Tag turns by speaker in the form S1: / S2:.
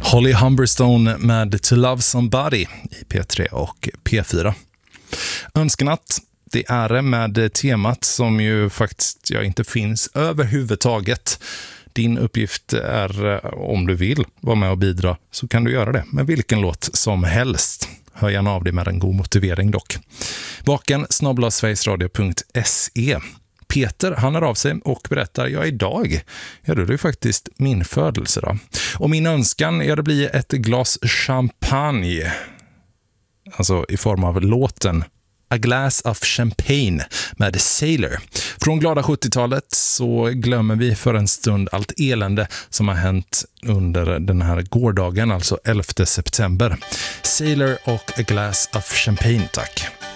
S1: Holly Humberstone med To Love Somebody i P3 och P4. Önskenatt, det är det med temat som ju faktiskt inte finns överhuvudtaget. Din uppgift är, om du vill vara med och bidra, så kan du göra det med vilken låt som helst. Hör gärna av dig med en god motivering dock. vaken@sverigesradio.se. Peter, han hör av sig och berättar, idag, det är ju faktiskt min födelsedag. Och min önskan är att bli ett glas champagne. Alltså i form av låten A Glass of Champagne med Sailor. Från glada 70-talet så glömmer vi för en stund allt elände som har hänt under den här gårdagen, alltså 11 september. Sailor och A Glass of Champagne, tack.